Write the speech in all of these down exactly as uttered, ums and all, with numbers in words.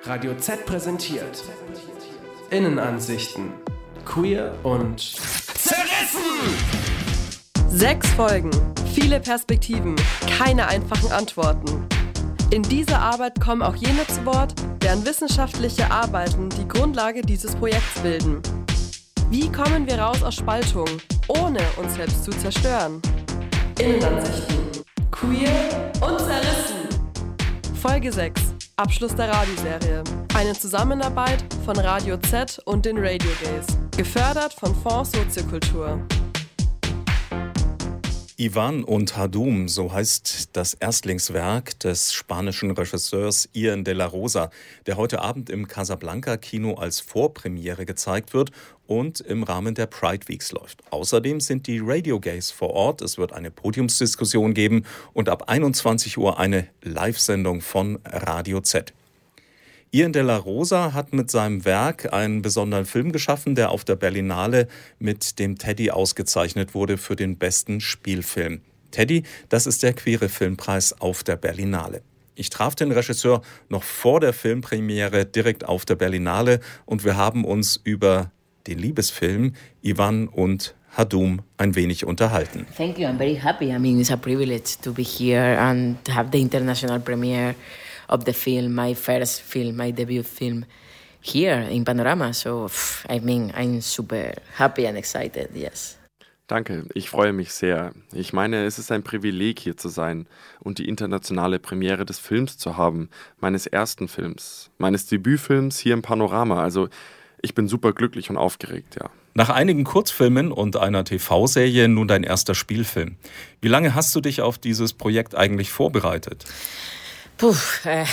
Radio Z präsentiert Innenansichten. Queer und zerrissen! Sechs Folgen, viele Perspektiven, keine einfachen Antworten. In dieser Arbeit kommen auch jene zu Wort, deren wissenschaftliche Arbeiten die Grundlage dieses Projekts bilden. Wie kommen wir raus aus Spaltung, ohne uns selbst zu zerstören? Innenansichten. Queer und zerrissen. Folge sechs. Abschluss der Radioserie. Eine Zusammenarbeit von Radio Z und den Radio Gays. Gefördert von Fonds Soziokultur. Iván und Hadum, so heißt das Erstlingswerk des spanischen Regisseurs Ian de la Rosa, der heute Abend im Casablanca-Kino als Vorpremiere gezeigt wird und im Rahmen der Pride Weeks läuft. Außerdem sind die Radio Gays vor Ort, es wird eine Podiumsdiskussion geben und ab einundzwanzig Uhr eine Live-Sendung von Radio Z. Ian de la Rosa hat mit seinem Werk einen besonderen Film geschaffen, der auf der Berlinale mit dem Teddy ausgezeichnet wurde für den besten Spielfilm. Teddy, das ist der queere Filmpreis auf der Berlinale. Ich traf den Regisseur noch vor der Filmpremiere direkt auf der Berlinale und wir haben uns über den Liebesfilm Iván und Hadum ein wenig unterhalten. Thank you, I'm very happy. I mean, it's a privilege to be here and to have the international premiere of the film, my first film, my debut film here in Panorama. So, I mean, I'm super happy and excited, yes. Danke, ich freue mich sehr. Ich meine, es ist ein Privileg, hier zu sein und die internationale Premiere des Films zu haben, meines ersten Films, meines Debütfilms hier im Panorama. Also, ich bin super glücklich und aufgeregt, ja. Nach einigen Kurzfilmen und einer T V-Serie nun dein erster Spielfilm. Wie lange hast du dich auf dieses Projekt eigentlich vorbereitet? Puh, uh,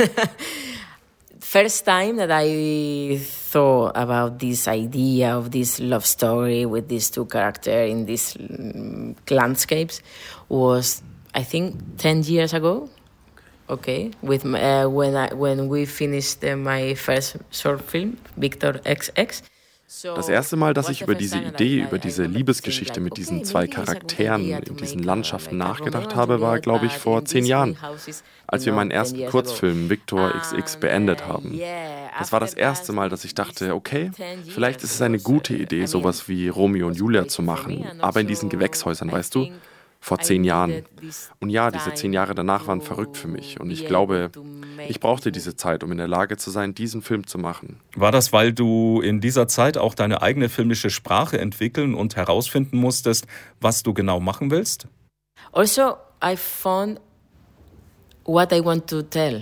first time that I thought about this idea of this love story with these two characters in these um, landscapes was, I think, ten years ago. Okay, with uh, when I, when we finished uh, my first short film, Victor X X. Das erste Mal, dass ich über diese Idee, über diese Liebesgeschichte mit diesen zwei Charakteren in diesen Landschaften nachgedacht habe, war, glaube ich, vor zehn Jahren, als wir meinen ersten Kurzfilm Victor X X beendet haben. Das war das erste Mal, dass ich dachte, okay, vielleicht ist es eine gute Idee, sowas wie Romeo und Julia zu machen, aber in diesen Gewächshäusern, weißt du? Vor zehn Jahren. Und ja, diese zehn Jahre danach waren verrückt für mich. Und ich glaube, ich brauchte diese Zeit, um in der Lage zu sein, diesen Film zu machen. War das, weil du in dieser Zeit auch deine eigene filmische Sprache entwickeln und herausfinden musstest, was du genau machen willst? Also, I found what I want to tell.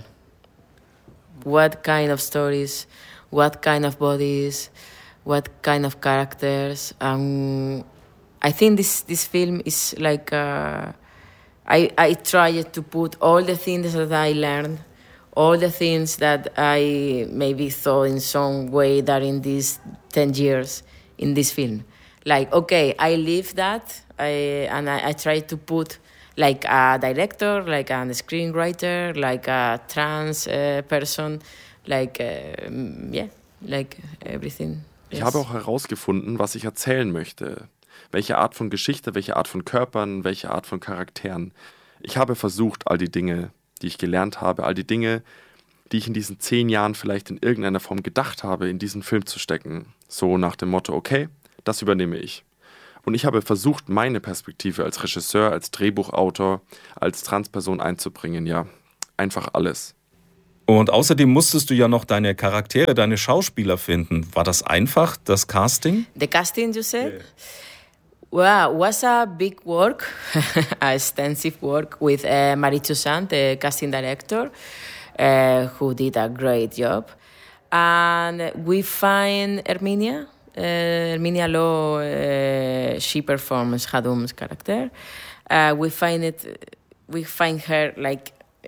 What kind of stories, what kind of bodies, what kind of characters. Um, I think this, this film is like, uh, I, I tried to put all the things that I learned, all the things that I maybe thought in some way that in these ten years in this film. Like, okay, I live that, I, and I, I try to put like a director, like a screenwriter, like a trans uh, person, like, uh, yeah, like everything. Ich yes. habe auch herausgefunden, was ich erzählen möchte. Welche Art von Geschichte, welche Art von Körpern, welche Art von Charakteren. Ich habe versucht, all die Dinge, die ich gelernt habe, all die Dinge, die ich in diesen zehn Jahren vielleicht in irgendeiner Form gedacht habe, in diesen Film zu stecken. So nach dem Motto, okay, das übernehme ich. Und ich habe versucht, meine Perspektive als Regisseur, als Drehbuchautor, als Transperson einzubringen. Ja, einfach alles. Und außerdem musstest du ja noch deine Charaktere, deine Schauspieler finden. War das einfach, das Casting? The casting, you said? Yeah. Well, it was a big work, a extensive work with uh, Marichu Sant, the casting director, uh, who did a great job. And we find Herminia, uh, Herminia Law, uh, she performs Hadum's character. Uh, we find it, we find her like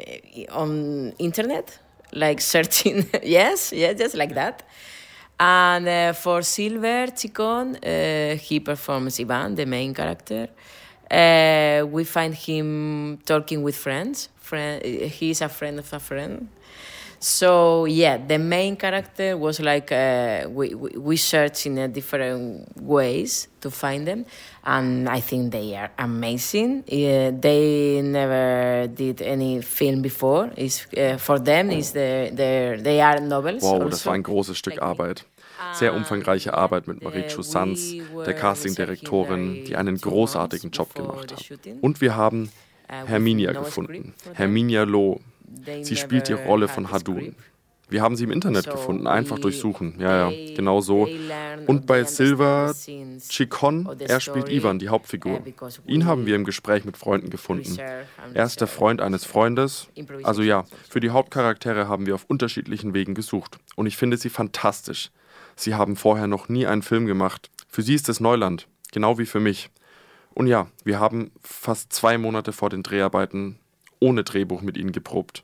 on internet, like searching, yes, yes, just like that. And uh, for Silver Chicon, uh, he performs Iván, the main character. Uh, we find him talking with friends. Friend, he's a friend of a friend. So yeah, the main character was like uh, we, we we searched in a different ways to find them, and I think they are amazing. Uh, they never did any film before. It's, uh, for them, is the, the, they are novels. Wow, also. Das war ein großes Stück Arbeit. Sehr umfangreiche Arbeit mit Marichu Sanz, der Castingdirektorin, die einen großartigen Job gemacht hat. Und wir haben Herminia gefunden, Herminia Lo. Sie spielt die Rolle von Hadun. Wir haben sie im Internet gefunden, einfach durchsuchen. Ja, ja, genau so. Und bei Silva Chikon, er spielt Ivan, die Hauptfigur. Ihn haben wir im Gespräch mit Freunden gefunden. Er ist der Freund eines Freundes. Also ja, für die Hauptcharaktere haben wir auf unterschiedlichen Wegen gesucht. Und ich finde sie fantastisch. Sie haben vorher noch nie einen Film gemacht. Für sie ist es Neuland, genau wie für mich. Und ja, wir haben fast zwei Monate vor den Dreharbeiten ohne Drehbuch mit ihnen geprobt.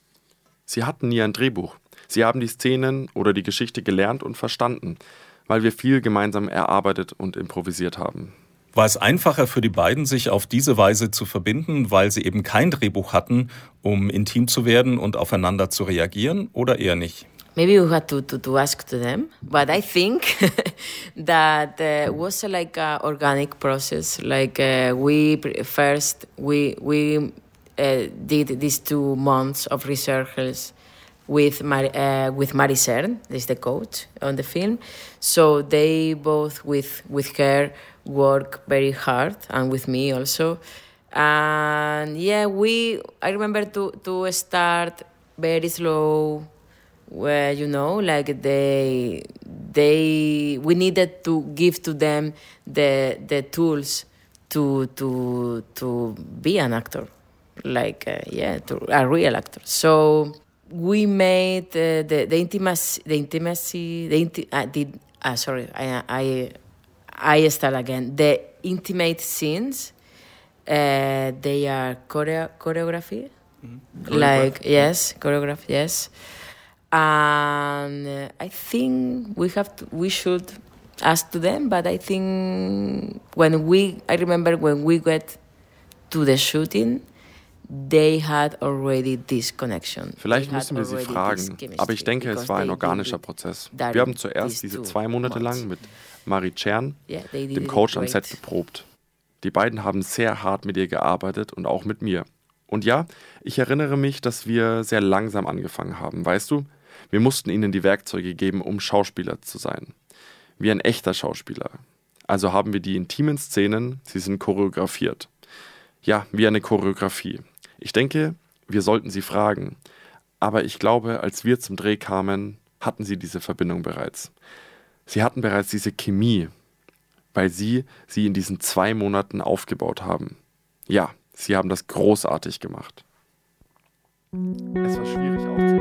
Sie hatten nie ein Drehbuch. Sie haben die Szenen oder die Geschichte gelernt und verstanden, weil wir viel gemeinsam erarbeitet und improvisiert haben. War es einfacher für die beiden, sich auf diese Weise zu verbinden, weil sie eben kein Drehbuch hatten, um intim zu werden und aufeinander zu reagieren, oder eher nicht? Maybe we had to, to, to ask to them, but I think that uh, was uh, like an organic process. Like uh, we first we we uh, did these two months of rehearsals with Mar- uh, with Mari Cern, is the coach on the film. So they both with with her work very hard, and with me also. And yeah, we I remember to to start very slow. Where, you know, like they, they, we needed to give to them the the tools to to to be an actor, like uh, yeah, to, a real actor. So we made uh, the the intimacy, the intimacy, the inti- uh, did uh, sorry, I I I start again. The intimate scenes, uh, they are choreo- choreography, mm-hmm. like yes, choreography, yes. And uh, I think we have to, we should ask to them, but I think when we, I remember when we got to the shooting, they had already this connection. Vielleicht müssen wir sie fragen, aber ich denke, es war ein organischer Prozess. Wir haben zuerst diese zwei Monate lang mit Mari Cern, dem Coach am Set, geprobt. Die beiden haben sehr hart mit ihr gearbeitet und auch mit mir. Und ja, ich erinnere mich, dass wir sehr langsam angefangen haben, weißt du? Wir mussten ihnen die Werkzeuge geben, um Schauspieler zu sein. Wie ein echter Schauspieler. Also haben wir die intimen Szenen, sie sind choreografiert. Ja, wie eine Choreografie. Ich denke, wir sollten sie fragen. Aber ich glaube, als wir zum Dreh kamen, hatten sie diese Verbindung bereits. Sie hatten bereits diese Chemie, weil sie sie in diesen zwei Monaten aufgebaut haben. Ja, sie haben das großartig gemacht. Es war schwierig aufzunehmen.